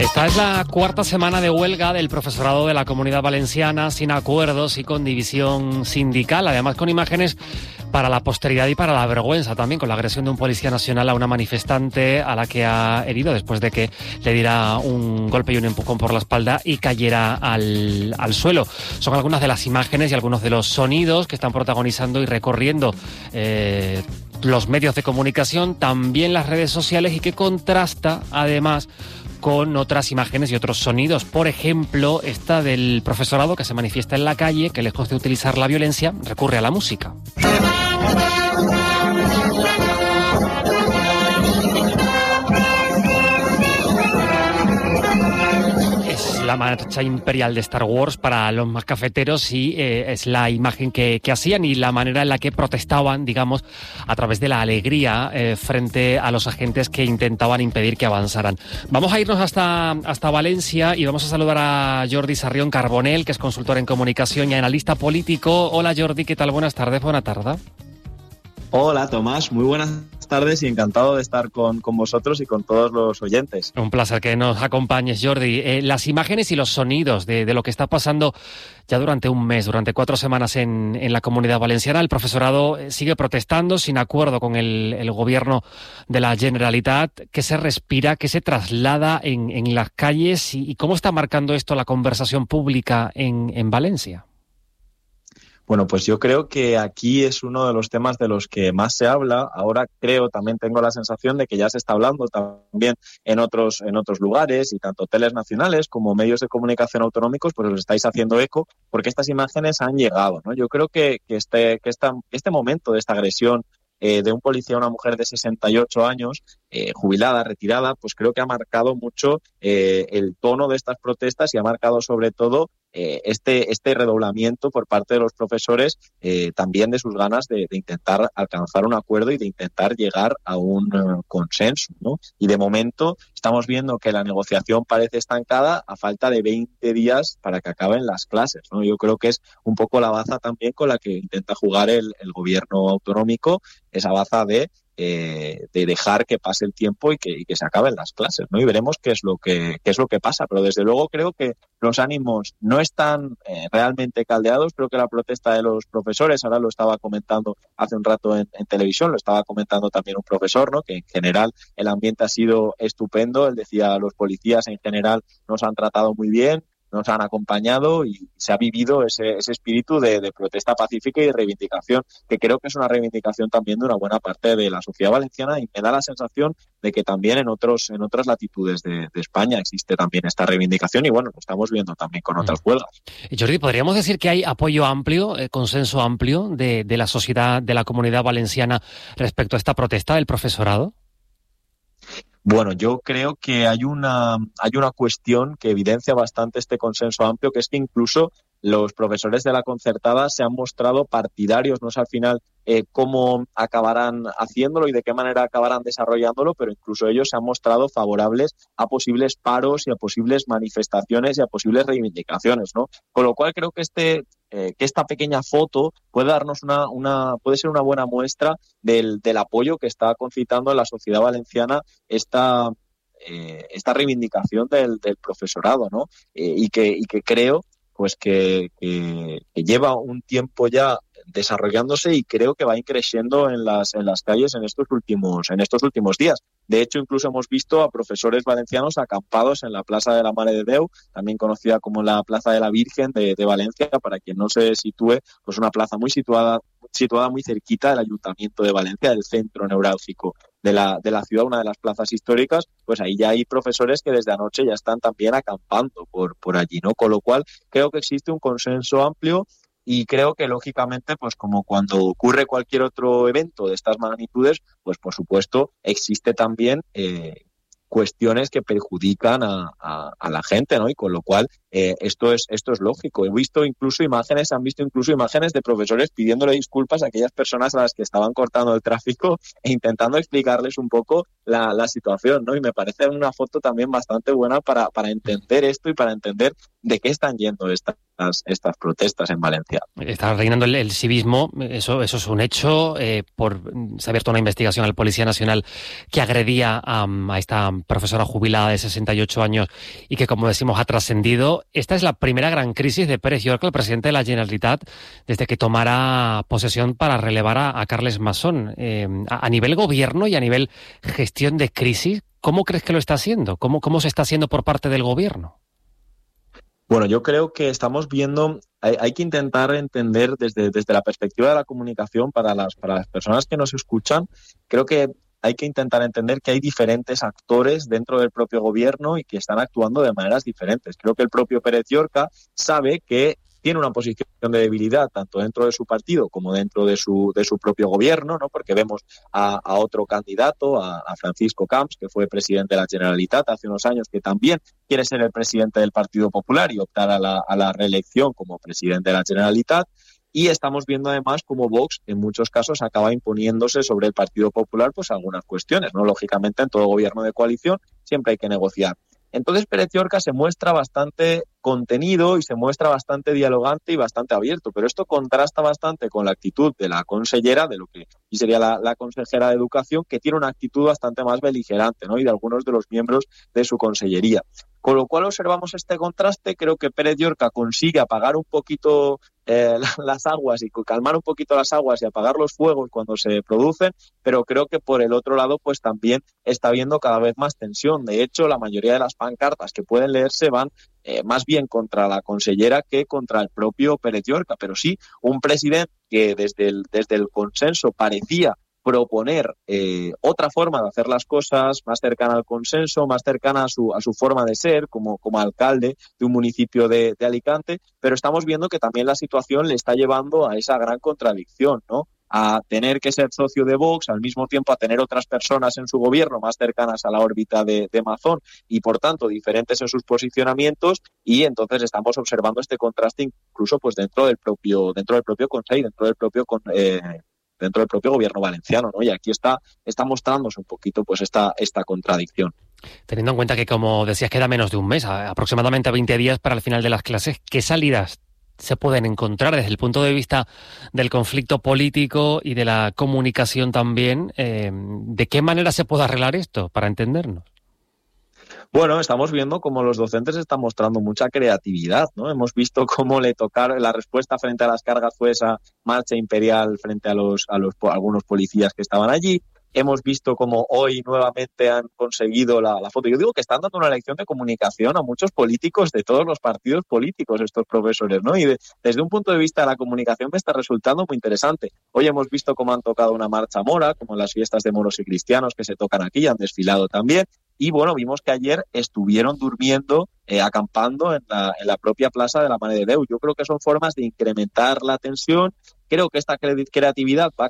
Esta es la cuarta semana de huelga del profesorado de la Comunidad Valenciana, sin acuerdos y con división sindical, además con imágenes para la posteridad y para la vergüenza, también con la agresión de un policía nacional a una manifestante a la que ha herido después de que le diera un golpe y un empujón por la espalda y cayera al suelo. Son algunas de las imágenes y algunos de los sonidos que están protagonizando y recorriendo los medios de comunicación, también las redes sociales, y que contrasta además con otras imágenes y otros sonidos. Por ejemplo, esta del profesorado que se manifiesta en la calle, que lejos de utilizar la violencia, recurre a la música. La marcha imperial de Star Wars para los más cafeteros, y es la imagen que hacían y la manera en la que protestaban, digamos, a través de la alegría frente a los agentes que intentaban impedir que avanzaran. Vamos a irnos hasta Valencia y vamos a saludar a Jordi Sarrión Carbonell, que es consultor en comunicación y analista político. Hola Jordi, ¿qué tal? Buenas tardes, buena tarde. Hola Tomás, muy buenas tardes y encantado de estar con vosotros y con todos los oyentes. Un placer que nos acompañes, Jordi. Las imágenes y los sonidos de lo que está pasando ya durante un mes, durante 4 semanas en la Comunidad Valenciana. El profesorado sigue protestando sin acuerdo con el gobierno de la Generalitat. ¿Qué se respira, qué se traslada en las calles y cómo está marcando esto la conversación pública en Valencia? Bueno, pues yo creo que aquí es uno de los temas de los que más se habla. Ahora también tengo la sensación de que ya se está hablando también en otros lugares, y tanto teles nacionales como medios de comunicación autonómicos, pues os estáis haciendo eco, porque estas imágenes han llegado, ¿no? Yo creo que este momento de esta agresión de un policía a una mujer de 68 años, jubilada, retirada, pues creo que ha marcado mucho el tono de estas protestas y ha marcado sobre todo este redoblamiento por parte de los profesores, también de sus ganas de intentar alcanzar un acuerdo y de intentar llegar a un consenso, ¿no? Y de momento estamos viendo que la negociación parece estancada a falta de 20 días para que acaben las clases, ¿no? Yo creo que es un poco la baza también con la que intenta jugar el gobierno autonómico, esa baza de dejar que pase el tiempo y que se acaben las clases, ¿no? Y veremos qué es lo que pasa, pero desde luego creo que los ánimos no están realmente caldeados. Creo que la protesta de los profesores, ahora lo estaba comentando hace un rato en televisión, lo estaba comentando también un profesor, ¿no? Que en general el ambiente ha sido estupendo. Él decía, los policías en general nos han tratado muy bien, nos han acompañado y se ha vivido ese espíritu de protesta pacífica y de reivindicación, que creo que es una reivindicación también de una buena parte de la sociedad valenciana, y me da la sensación de que también en otras latitudes de España existe también esta reivindicación, y bueno, lo estamos viendo también con otras huelgas. Jordi, ¿podríamos decir que hay apoyo amplio, consenso amplio de la sociedad, de la Comunidad Valenciana respecto a esta protesta del profesorado? Bueno, yo creo que hay una cuestión que evidencia bastante este consenso amplio, que es que incluso los profesores de la concertada se han mostrado partidarios, no sé al final cómo acabarán haciéndolo y de qué manera acabarán desarrollándolo, pero incluso ellos se han mostrado favorables a posibles paros y a posibles manifestaciones y a posibles reivindicaciones, ¿no? Con lo cual creo que esta pequeña foto puede darnos puede ser una buena muestra del apoyo que está concitando en la sociedad valenciana esta reivindicación del profesorado, ¿no? Y que creo pues que lleva un tiempo ya desarrollándose, y creo que va creciendo en las calles en estos últimos días. De hecho, incluso hemos visto a profesores valencianos acampados en la Plaza de la Mare de Déu, también conocida como la Plaza de la Virgen de Valencia, para quien no se sitúe, pues una plaza muy situada muy cerquita del Ayuntamiento de Valencia, del centro neurálgico de la ciudad, una de las plazas históricas. Pues ahí ya hay profesores que desde anoche ya están también acampando por allí, ¿no? Con lo cual creo que existe un consenso amplio, y creo que lógicamente, pues como cuando ocurre cualquier otro evento de estas magnitudes, pues por supuesto existe también cuestiones que perjudican a la gente, ¿no? Y con lo cual esto es lógico. Han visto incluso imágenes de profesores pidiéndole disculpas a aquellas personas a las que estaban cortando el tráfico e intentando explicarles un poco la situación, ¿no? Y me parece una foto también bastante buena para entender esto y para entender de qué están yendo estas protestas en Valencia. Está reinando el civismo, eso es un hecho. Se ha abierto una investigación al Policía Nacional que agredía a esta profesora jubilada de 68 años y que, como decimos, ha trascendido. Esta es la primera gran crisis de Pérez Llorca, el presidente de la Generalitat, desde que tomara posesión para relevar a Carles Masson. A nivel gobierno y a nivel gestión de crisis, ¿cómo crees que lo está haciendo? ¿Cómo se está haciendo por parte del gobierno? Bueno, yo creo que estamos viendo, hay que intentar entender desde la perspectiva de la comunicación para las personas que nos escuchan, creo que hay que intentar entender que hay diferentes actores dentro del propio gobierno y que están actuando de maneras diferentes. Creo que el propio Pérez Llorca sabe que tiene una posición de debilidad tanto dentro de su partido como dentro de su propio gobierno, ¿no? Porque vemos a otro candidato, a Francisco Camps, que fue presidente de la Generalitat hace unos años, que también quiere ser el presidente del Partido Popular y optar a la reelección como presidente de la Generalitat. Y estamos viendo además cómo Vox en muchos casos acaba imponiéndose sobre el Partido Popular pues algunas cuestiones, ¿no? Lógicamente en todo gobierno de coalición siempre hay que negociar. Entonces Pérez Llorca se muestra bastante contenido y se muestra bastante dialogante y bastante abierto, pero esto contrasta bastante con la actitud de la consellera, de lo que sería la consejera de Educación, que tiene una actitud bastante más beligerante, ¿no? Y de algunos de los miembros de su consellería. Con lo cual observamos este contraste. Creo que Pérez Llorca consigue apagar un poquito las aguas y calmar un poquito las aguas y apagar los fuegos cuando se producen, pero creo que por el otro lado pues también está habiendo cada vez más tensión. De hecho, la mayoría de las pancartas que pueden leerse van más bien contra la consellera que contra el propio Pérez Llorca, pero sí un presidente que desde el consenso parecía proponer otra forma de hacer las cosas, más cercana al consenso, más cercana a su forma de ser como alcalde de un municipio de Alicante, pero estamos viendo que también la situación le está llevando a esa gran contradicción, ¿no? A tener que ser socio de Vox, al mismo tiempo a tener otras personas en su gobierno más cercanas a la órbita de Mazón y, por tanto, diferentes en sus posicionamientos, y entonces estamos observando este contraste incluso pues dentro del propio Consell, dentro del propio gobierno valenciano, ¿no? Y aquí está mostrándose un poquito pues esta contradicción. Teniendo en cuenta que, como decías, queda menos de un mes, aproximadamente 20 días para el final de las clases, ¿qué salidas se pueden encontrar desde el punto de vista del conflicto político y de la comunicación también? ¿De qué manera se puede arreglar esto, para entendernos? Bueno, estamos viendo cómo los docentes están mostrando mucha creatividad, ¿no? Hemos visto cómo la respuesta frente a las cargas fue esa marcha imperial frente a algunos policías que estaban allí. Hemos visto cómo hoy nuevamente han conseguido la foto. Yo digo que están dando una lección de comunicación a muchos políticos de todos los partidos políticos, estos profesores, ¿no? Y desde un punto de vista de la comunicación me está resultando muy interesante. Hoy hemos visto cómo han tocado una marcha mora, como en las fiestas de moros y cristianos que se tocan aquí, han desfilado también. Y bueno, vimos que ayer estuvieron durmiendo, acampando en la propia plaza de la Mare de Déu. Yo creo que son formas de incrementar la tensión. Creo que esta creatividad va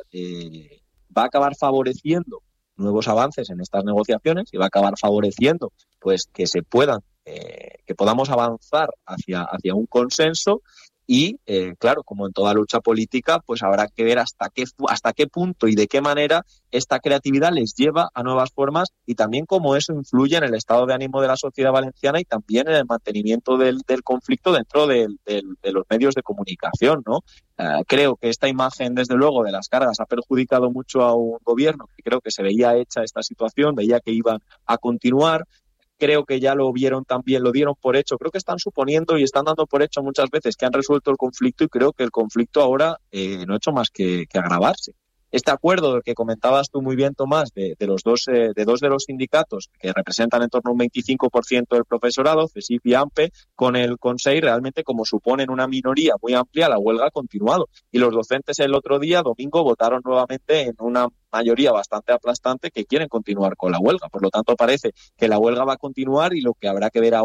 a acabar favoreciendo nuevos avances en estas negociaciones y va a acabar favoreciendo pues que podamos avanzar hacia un consenso. Y, claro, como en toda lucha política, pues habrá que ver hasta qué punto y de qué manera esta creatividad les lleva a nuevas formas y también cómo eso influye en el estado de ánimo de la sociedad valenciana y también en el mantenimiento del conflicto dentro de los medios de comunicación, ¿no? Creo que esta imagen, desde luego, de las cargas ha perjudicado mucho a un gobierno que creo que se veía hecha esta situación, veía que iban a continuar. Creo que ya lo vieron también, lo dieron por hecho. Creo que están suponiendo y están dando por hecho muchas veces que han resuelto el conflicto y creo que el conflicto ahora no ha hecho más que agravarse. Este acuerdo del que comentabas tú muy bien, Tomás, de dos de los sindicatos que representan en torno a un 25% del profesorado, CESIF y AMPE, con el Consell, realmente como suponen una minoría muy amplia, la huelga ha continuado. Y los docentes el otro día, domingo, votaron nuevamente en una mayoría bastante aplastante que quieren continuar con la huelga. Por lo tanto, parece que la huelga va a continuar y lo que habrá que ver ahora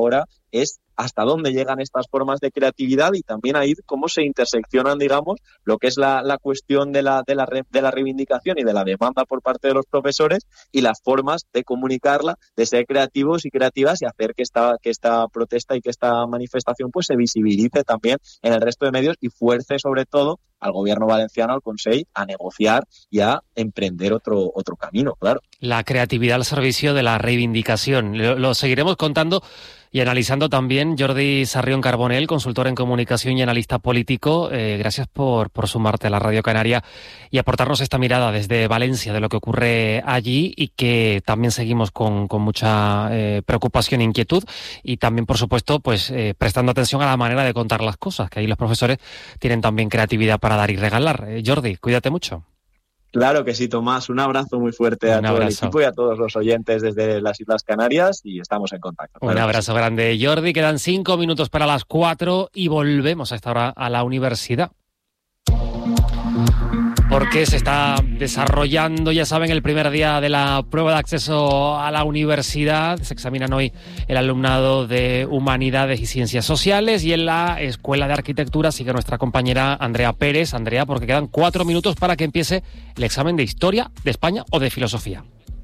es hasta dónde llegan estas formas de creatividad y también ahí cómo se interseccionan, digamos, lo que es la cuestión de la reivindicación y de la demanda por parte de los profesores y las formas de comunicarla, de ser creativos y creativas y hacer que esta protesta y que esta manifestación pues se visibilice también en el resto de medios y fuerce sobre todo al gobierno valenciano, al Consell, a negociar y a emprender otro camino, claro. La creatividad al servicio de la reivindicación. Lo seguiremos contando y analizando también. Jordi Sarrión Carbonell, consultor en comunicación y analista político. Gracias por sumarte a la Radio Canaria y aportarnos esta mirada desde Valencia de lo que ocurre allí y que también seguimos con mucha preocupación e inquietud y también, por supuesto, pues prestando atención a la manera de contar las cosas, que ahí los profesores tienen también creatividad para dar y regalar. Jordi, cuídate mucho. Claro que sí, Tomás. Un abrazo muy fuerte a todo el equipo y a todos los oyentes desde las Islas Canarias y estamos en contacto. Un abrazo grande, Jordi. Quedan 5 minutos para las 4 y volvemos a esta hora a la universidad. Porque se está desarrollando, ya saben, el primer día de la prueba de acceso a la universidad. Se examinan hoy el alumnado de Humanidades y Ciencias Sociales y en la Escuela de Arquitectura sigue nuestra compañera Andrea Pérez. Andrea, porque quedan 4 minutos para que empiece el examen de Historia, de España o de Filosofía.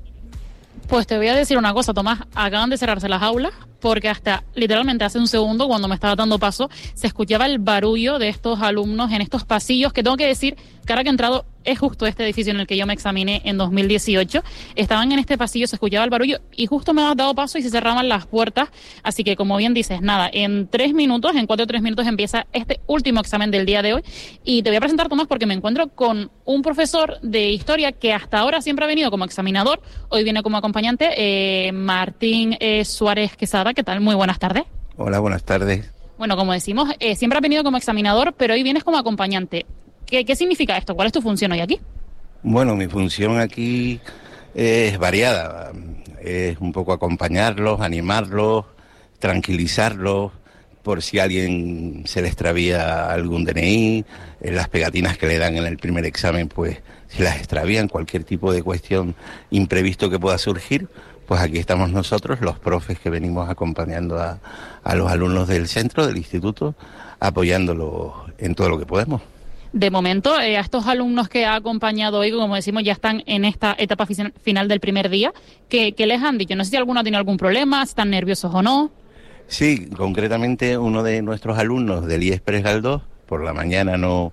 Pues te voy a decir una cosa, Tomás, acaban de cerrarse las aulas porque hasta literalmente hace un segundo, cuando me estaba dando paso, se escuchaba el barullo de estos alumnos en estos pasillos, que tengo que decir que ahora que he entrado es justo este edificio en el que yo me examiné en 2018. Estaban en este pasillo, se escuchaba el barullo y justo me has dado paso y se cerraban las puertas. Así que, como bien dices, nada, en 4 o 3 minutos empieza este último examen del día de hoy. Y te voy a presentar, Tomás, porque me encuentro con un profesor de historia que hasta ahora siempre ha venido como examinador, hoy viene como acompañante, Martín Suárez Quesada. ¿Qué tal? Muy buenas tardes. Hola, buenas tardes. Bueno, como decimos, siempre ha venido como examinador, pero hoy vienes como acompañante. ¿Qué significa esto? ¿Cuál es tu función hoy aquí? Bueno, mi función aquí es variada. Es un poco acompañarlos, animarlos, tranquilizarlos, por si a alguien se le extravía algún DNI, las pegatinas que le dan en el primer examen, pues si las extravían, cualquier tipo de cuestión imprevisto que pueda surgir, pues aquí estamos nosotros, los profes que venimos acompañando a los alumnos del centro, del instituto, apoyándolos en todo lo que podemos. De momento, a estos alumnos que ha acompañado hoy, como decimos, ya están en esta etapa final del primer día. ¿Qué les han dicho? No sé si alguno ha tenido algún problema, si están nerviosos o no. Sí, concretamente uno de nuestros alumnos del IES Pérez Galdós, por la mañana no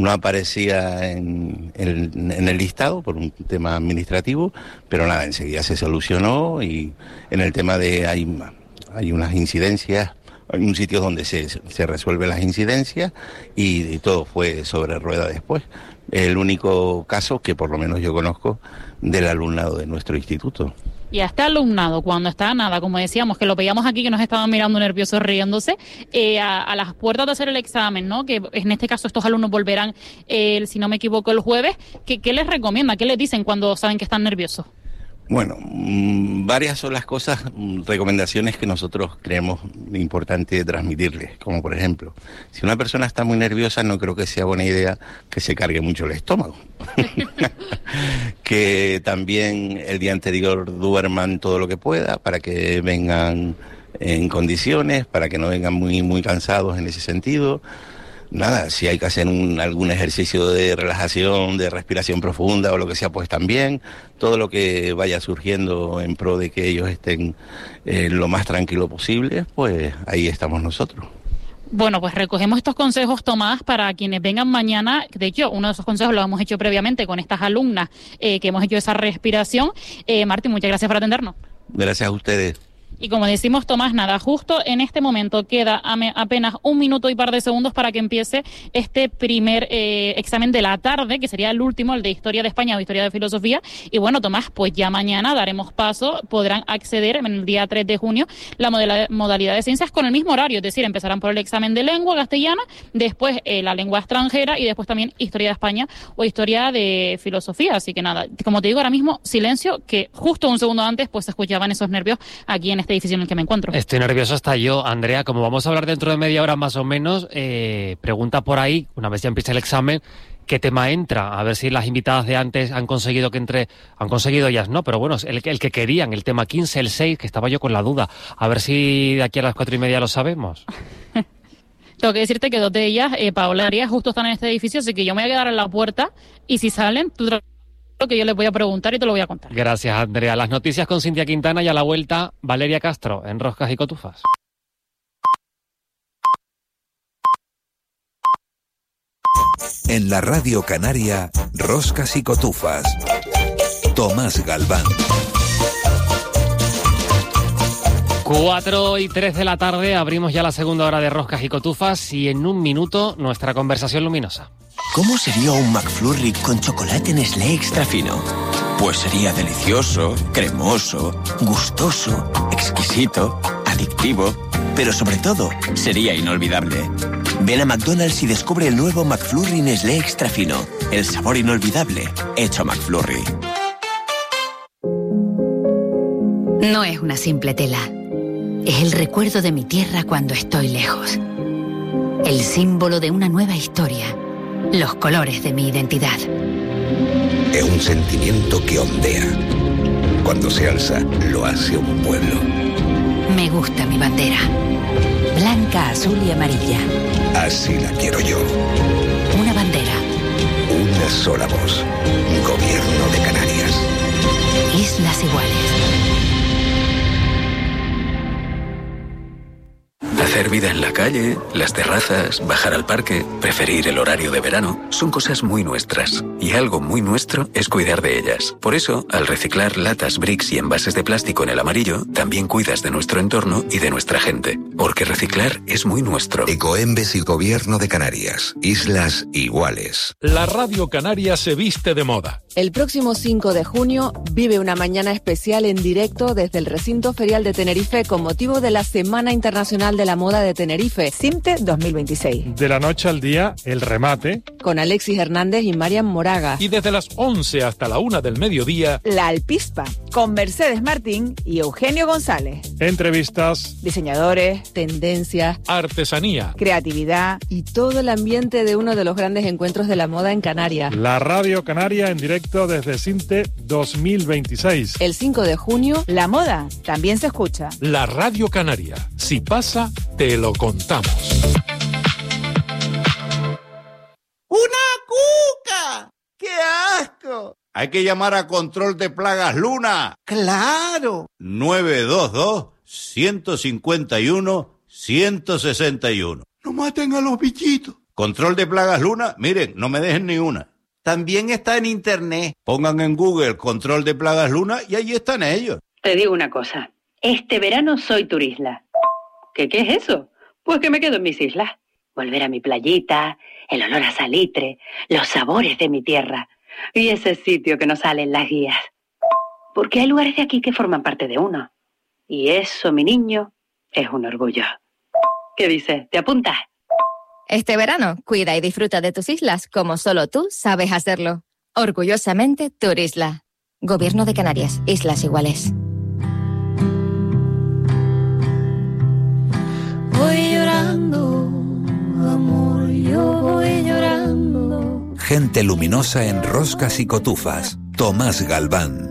aparecía en el listado por un tema administrativo, pero nada, enseguida se solucionó y en el tema de hay unas incidencias. Hay un sitio donde se resuelven las incidencias y todo fue sobre rueda después. El único caso que por lo menos yo conozco del alumnado de nuestro instituto. Y a este alumnado, cuando está nada, como decíamos, que lo veíamos aquí, que nos estaban mirando nerviosos, riéndose, a las puertas de hacer el examen, ¿no? Que en este caso estos alumnos volverán, si no me equivoco, el jueves. ¿Qué les recomienda? ¿Qué les dicen cuando saben que están nerviosos? Bueno, varias son las cosas, recomendaciones que nosotros creemos importante transmitirles, como por ejemplo, si una persona está muy nerviosa no creo que sea buena idea que se cargue mucho el estómago, que también el día anterior duerman todo lo que pueda para que vengan en condiciones, para que no vengan muy cansados en ese sentido. Nada, si hay que hacer algún ejercicio de relajación, de respiración profunda o lo que sea, pues también. Todo lo que vaya surgiendo en pro de que ellos estén lo más tranquilo posible, pues ahí estamos nosotros. Bueno, pues recogemos estos consejos, Tomás, para quienes vengan mañana. De hecho, uno de esos consejos lo hemos hecho previamente con estas alumnas que hemos hecho esa respiración. Martín, muchas gracias por atendernos. Gracias a ustedes. Y como decimos, Tomás, nada, justo en este momento queda apenas 1 minuto y par de segundos para que empiece este primer examen de la tarde, que sería el último, el de Historia de España o Historia de Filosofía. Y bueno, Tomás, pues ya mañana daremos paso, podrán acceder en el día 3 de junio la modalidad de ciencias con el mismo horario, es decir, empezarán por el examen de lengua castellana, después la lengua extranjera y después también Historia de España o Historia de Filosofía. Así que nada, como te digo ahora mismo, silencio, que justo un segundo antes pues se escuchaban esos nervios aquí en este edificio en el que me encuentro. Estoy nervioso hasta yo, Andrea. Como vamos a hablar dentro de media hora más o menos, pregunta por ahí, una vez ya empiece el examen, qué tema entra, a ver si las invitadas de antes han conseguido que entre, han conseguido ellas no, pero bueno, el que querían, el tema 15, el 6, que estaba yo con la duda, a ver si de aquí a las 4:30 lo sabemos. Tengo que decirte que 2 de ellas, Paola y Arias, justo están en este edificio, así que yo me voy a quedar en la puerta y si salen, tú lo que yo les voy a preguntar y te lo voy a contar. Gracias, Andrea. Las noticias con Cintia Quintana y a la vuelta, Valeria Castro, en Roscas y Cotufas. En la Radio Canaria, Roscas y Cotufas. Tomás Galván. 4:03 de la tarde, abrimos ya la segunda hora de Roscas y Cotufas y en un minuto nuestra conversación luminosa. ¿Cómo sería un McFlurry con chocolate Nestlé extra fino? Pues sería delicioso, cremoso, gustoso, exquisito, adictivo, pero sobre todo sería inolvidable. Ven a McDonald's y descubre el nuevo McFlurry Nestlé extra fino, el sabor inolvidable hecho McFlurry. No es una simple tela. Es el recuerdo de mi tierra cuando estoy lejos. El símbolo de una nueva historia. Los colores de mi identidad. Es un sentimiento que ondea. Cuando se alza, lo hace un pueblo. Me gusta mi bandera. Blanca, azul y amarilla. Así la quiero yo. Una bandera. Una sola voz. Gobierno de Canarias. Islas Iguales. Hacer vida en la calle, las terrazas, bajar al parque, preferir el horario de verano, son cosas muy nuestras. Y algo muy nuestro es cuidar de ellas. Por eso, al reciclar latas, bricks y envases de plástico en el amarillo, también cuidas de nuestro entorno y de nuestra gente. Porque reciclar es muy nuestro. Ecoembes y Gobierno de Canarias. Islas Iguales. La Radio Canaria se viste de moda. El próximo 5 de junio vive una mañana especial en directo desde el recinto ferial de Tenerife con motivo de la Semana Internacional de la Moda de Tenerife, CIMTE 2026. De la noche al día, el remate. Con Alexis Hernández y Marian Moraga. Y desde las 11 hasta la 1 del mediodía, La Alpispa, con Mercedes Martín y Eugenio González. entrevistas, Diseñadores, tendencias, artesanía. Creatividad. y todo el ambiente de uno de los grandes encuentros de la moda en Canarias. La Radio Canaria en directo desde CIMTE 2026. El 5 de junio, La moda también se escucha. La Radio Canaria. Si pasa, te lo contamos. ¡Una cuca! ¡Qué asco! Hay que llamar a Control de Plagas Luna. ¡Claro! 922-151-161. ¡No maten a los bichitos! Control de Plagas Luna, miren, no me dejen ni una. También está en internet. Pongan en Google Control de Plagas Luna y allí están ellos. Te digo una cosa. Este verano soy turisla. ¿Qué es eso? Pues que me quedo en mis islas. Volver a mi playita, el olor a salitre, los sabores de mi tierra y ese sitio que no sale en las guías. Porque hay lugares de aquí que forman parte de uno. Y eso, mi niño, es un orgullo. ¿Qué dices? ¿Te apuntas? Este verano, cuida y disfruta de tus islas como solo tú sabes hacerlo. Orgullosamente, Turisla. Gobierno de Canarias, Islas Iguales. Voy llorando, amor, yo voy llorando. Gente luminosa en Roscas y Cotufas. Tomás Galván.